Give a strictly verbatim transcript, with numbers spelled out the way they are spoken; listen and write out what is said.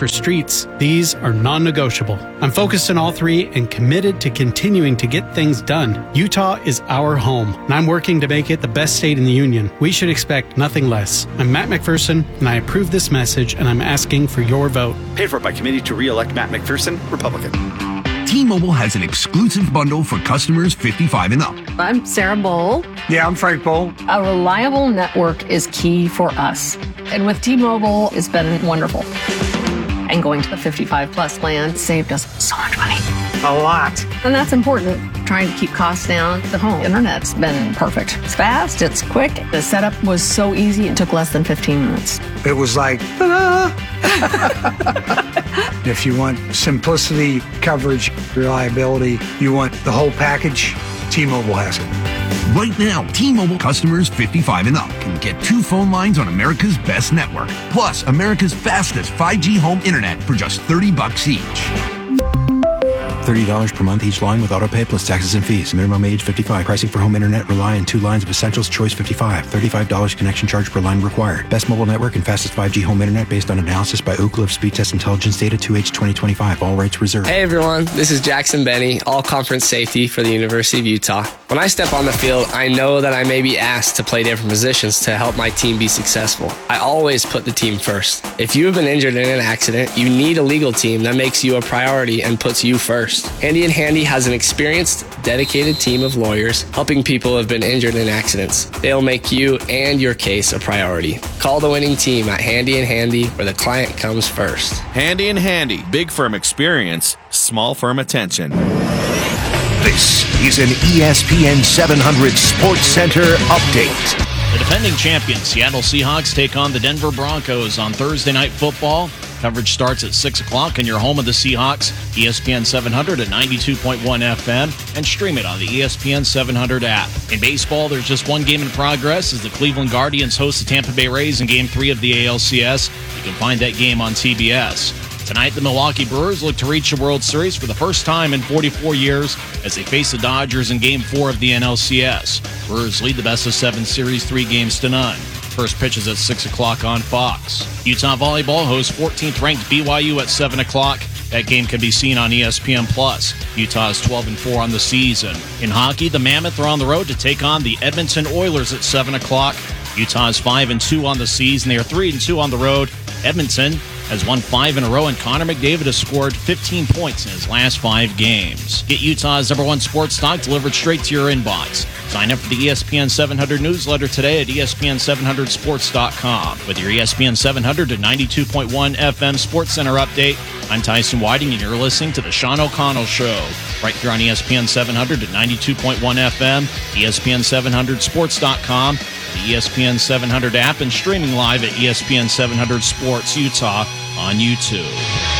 for streets, these are non-negotiable. I'm focused on all three and committed to continuing to get things done. Utah is our home, and I'm working to make it the best state in the union. We should expect nothing less. I'm Matt McPherson, and I approve this message, and I'm asking for your vote. Paid for by committee to re-elect Matt McPherson, Republican. T-Mobile has an exclusive bundle for customers fifty-five and up. I'm Sarah Bowl. Yeah, I'm Frank Bowl. A reliable network is key for us. And with T-Mobile, it's been wonderful. And going to the fifty-five plus plan saved us so much money. A lot. And that's important. Trying to keep costs down. The home internet's been perfect. It's fast, it's quick. The setup was so easy, it took less than fifteen minutes. It was like, ta-da! If you want simplicity, coverage, reliability, you want the whole package, T-Mobile has it. Right now, T-Mobile customers fifty-five and up can get two phone lines on America's best network, plus America's fastest five G home internet for just thirty bucks each. thirty dollars per month each line with autopay plus taxes and fees. Minimum age fifty-five. Pricing for home internet rely on two lines of Essentials Choice fifty-five. thirty-five dollars connection charge per line required. Best mobile network and fastest five G home internet based on analysis by Ookla of Speed Test Intelligence data two H twenty twenty-five. All rights reserved. Hey everyone, this is Jackson Benny, all conference safety for the University of Utah. When I step on the field, I know that I may be asked to play different positions to help my team be successful. I always put the team first. If you have been injured in an accident, you need a legal team that makes you a priority and puts you first. Handy and Handy has an experienced, dedicated team of lawyers helping people who have been injured in accidents. They'll make you and your case a priority. Call the winning team at Handy and Handy, where the client comes first. Handy and Handy. Big firm experience, small firm attention. This is an E S P N seven hundred Sports Center update. The defending champions, Seattle Seahawks, take on the Denver Broncos on Thursday Night Football. Coverage starts at six o'clock in your home of the Seahawks, E S P N seven hundred at ninety-two point one F M, and stream it on the E S P N seven hundred app. In baseball, there's just one game in progress as the Cleveland Guardians host the Tampa Bay Rays in Game three of the A L C S. You can find that game on T B S. Tonight, the Milwaukee Brewers look to reach the World Series for the first time in forty-four years as they face the Dodgers in Game four of the N L C S. Brewers lead the best of seven series three games to none. First pitch is at six o'clock on Fox. Utah Volleyball hosts fourteenth ranked B Y U at seven o'clock. That game can be seen on E S P N plus. Utah is twelve and four on the season. In hockey, the Mammoth are on the road to take on the Edmonton Oilers at seven o'clock. Utah is five and two on the season. They are three and two on the road. Edmonton has won five in a row, and Connor McDavid has scored fifteen points in his last five games. Get Utah's number one sports talk delivered straight to your inbox. Sign up for the E S P N seven hundred newsletter today at E S P N seven hundred sports dot com. With your E S P N seven hundred to ninety-two point one F M Sports Center update, I'm Tyson Whiting, and you're listening to The Sean O'Connell Show, right here on E S P N seven hundred to ninety-two point one F M, E S P N seven hundred sports dot com, the E S P N seven hundred app, and streaming live at E S P N seven hundred Sports Utah on YouTube.